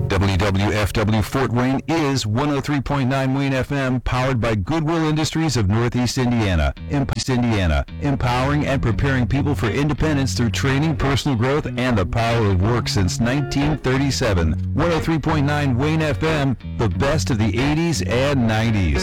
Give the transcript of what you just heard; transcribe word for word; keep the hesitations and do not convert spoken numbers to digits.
W W F W Fort Wayne is one oh three point nine Wayne F M, powered by Goodwill Industries of Northeast Indiana. East Indiana, empowering and preparing people for independence through training, personal growth, and the power of work since nineteen thirty-seven. one oh three point nine Wayne F M, the best of the eighties and nineties.